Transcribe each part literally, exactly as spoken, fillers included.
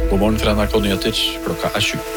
God morgen fra N R K Nyheter, klokka er sju.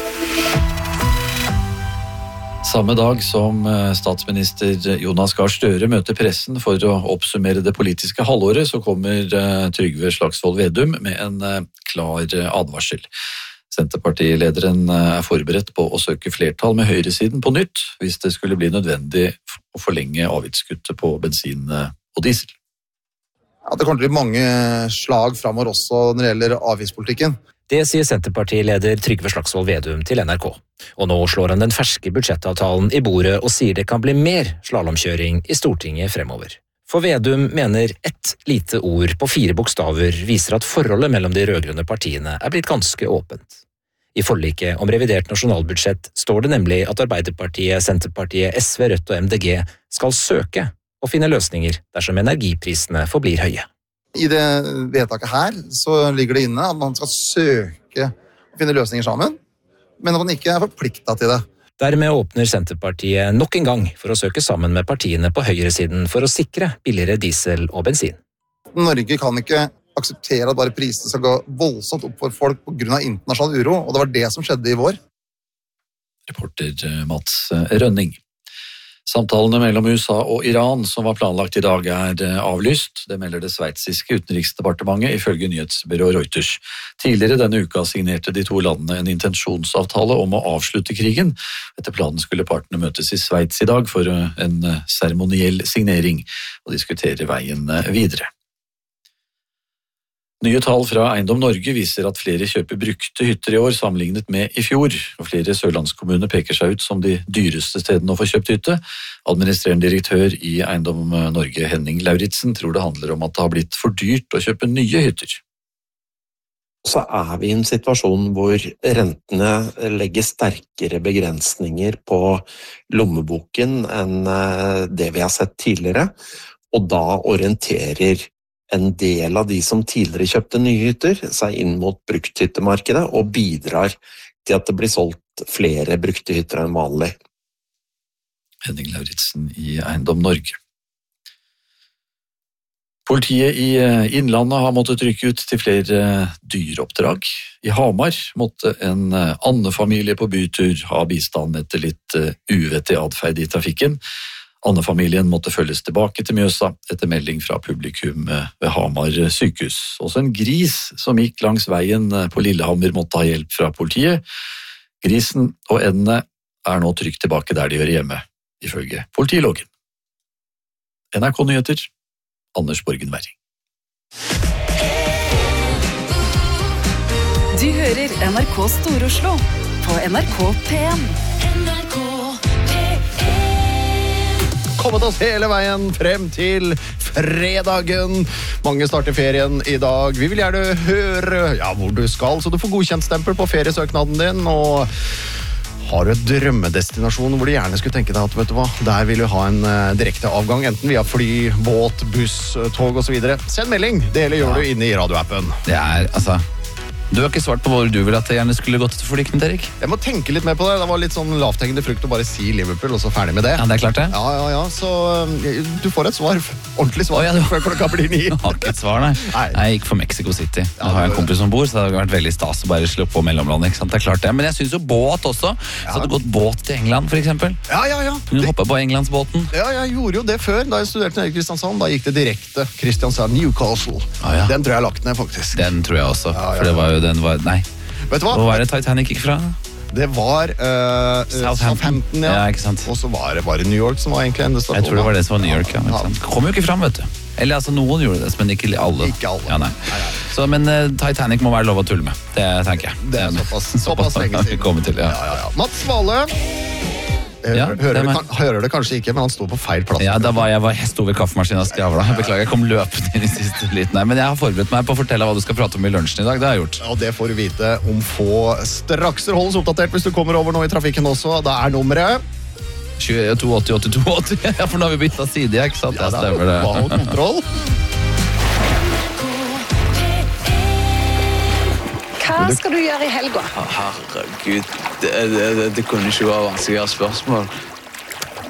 Samme dag som statsminister Jonas Gahr Støre møter pressen for å oppsummere det politiske halvåret, så kommer Trygve Slagsvold Vedum med en klar advarsel. Senterpartilederen er forberedt på å søke flertall med høyresiden på nytt, hvis det skulle bli nødvendig å forlenge avgiftskuttet på bensin og diesel. Ja, det kommer til å bli mange slag fremover også når det gjelder avgiftspolitikken. Det sier Senterpartileder Trygve Slagsvold Vedum til N R K. Og nå slår han den ferske budsjettavtalen i bordet og sier det kan bli mer slalomkjøring i Stortinget fremover. For Vedum mener ett lite ord på fire bokstaver viser at forholdet mellom de rødgrønne partiene er blitt ganske åpent. I forliket om revidert nasjonalbudsjett står det nemlig at Arbeiderpartiet, Senterpartiet, S V, Rødt og M D G skal søke å finne løsninger dersom energiprisene forblir høye. I det vedtaket her så ligger det inne at man skal søke å finne løsninger sammen, men at man ikke er forpliktet til det. Dermed åpner Senterpartiet nok en gang for å søke sammen med partiene på høyresiden for å sikre billigere diesel og bensin. Norge kan ikke akseptere at bare prisene skal gå voldsomt opp for folk på grunn av internasjonal uro, og det var det som skjedde i vår. Reporter Mats Rønning. Samtalene mellom U S A og Iran som var planlagt i dag er avlyst. Det melder det sveitsiske utenriksdepartementet ifølge nyhetsbyrået Reuters. Tidligere denne uka signerte de to landene en intensjonsavtale om å avslutte krigen. Etter planen skulle partene møtes i Sveits i dag for en seremoniell signering og diskutere veien videre. Nye tall fra Eiendom Norge viser at flere kjøper brukte hytter i år sammenlignet med i fjor, og flere sørlandskommuner peker seg ut som de dyreste stedene å få kjøpt hytte. Administrerende direktør i Eiendom Norge, Henning Lauritsen, tror det handler om at det har blitt for dyrt å kjøpe nye hytter. Så er vi i en situasjon hvor rentene legger sterkere begrensninger på lommeboken enn det vi har sett tidligere, og da orienterer en del av de som tidligere kjøpte nye hytter seg inn mot brukthyttemarkedet og bidrar til at det blir solgt flere brukte hytter enn vanlig. Henning Lauritsen i Eiendom Norge. Politiet i Innlandet har måttet rykke ut til flere dyreoppdrag. I Hamar måtte en andefamilie på bytur ha bistand etter litt uvettig adferd i trafikken. Andefamilien måtte følges tilbake til Mjøsa etter melding fra publikum ved Hamar sykehus. Også en gris som gikk langs veien på Lillehammer måtte ha hjelp fra politiet. Grisen og endene er nå trygt tilbake der de hører hjemme, ifølge politiloggen. N R K Nyheter, Anders Borgen Werring. Du hører N R K Stor-Oslo på N R K P en. Kommet oss hele veien frem til fredagen. Mange starter ferien i dag. Vi vil gjerne høre ja, hvor du skal, så du får godkjent stempel på feriesøknaden din. Og har du et drømmedestinasjon hvor du gjerne skulle tenke deg at vet du hva, der vil du ha en uh, direkte avgang, enten via fly, båt, buss, tog og så videre. Send melding. Det hele gjør ja. Du inne i radioappen. Det er, altså... Du har ikke svart på hvor du vil at jeg gjerne skulle gått for de, Knut Erik? Jeg må tenke litt mer på det. Det var litt sånn lavthengende frukt å bare si Liverpool, og så ferdig med det. Ja, det er klart det. Ja, ja, ja. Så du får et svar. Ordentlig svar. Oh, ja, du... Før klokka blir ni. Jeg har ikke et svar, nei. nei. Jeg gikk for Mexico City. Jeg har en kompis som bor, så det hadde vært veldig stas å bare slå på mellomlandet, ikke sant? Det er klart det. Men jeg synes jo båt også. Ja. Så hadde du gått båt til England, for eksempel. Ja, ja, ja. Du hoppet på Englandsbåten. Ja, jeg gjorde jo det før, da jeg studerte i Kristiansand. Da gikk det direkte Kristiansand, Newcastle. Ah, ja. Den tror jeg lagt ned, faktisk. Den tror jeg også. Ja, ja, ja. For det var jo den var... Nei. Vet du hva? Hvor var det Titanic gikk fra? Det var uh, Southampton, ja. Ja, ikke sant. Og så var det bare New York som var egentlig endestasjonen. Jeg tror det var det som var New York, ja. ja. Kom jo ikke fram, vet du. Eller altså, noen gjorde det, men ikke alle. Ikke alle. Ja, nei. Nei, nei. Så, men uh, Titanic må være lov å tulle med. Det tenker jeg. Det er såpass, såpass lenge siden. Til, ja. Ja, ja, ja. Mats Valle. Ja, hører, det, hører det kanskje ikke, men han sto på feil plass. Ja, da var jeg, var, jeg sto ved kaffemaskinen og skravla. Beklager, jeg kom løpende inn i siste liten. Nei, men jeg har forberedt meg på å fortelle hva du skal prate om i lunsjen i dag. Det har jeg gjort. Og det får du vite om få straks. Hold oss oppdatert hvis du kommer over nå i trafikken også. Da er nummeret to åtti åtti to åtti. Ja, for nå har vi byttet side, ikke sant? Ja, det stemmer det. Hva og kontroll? Hva skal du gjøre i helga? Herregud, det, det, det, det kunne ikke være vanskeligere spørsmål.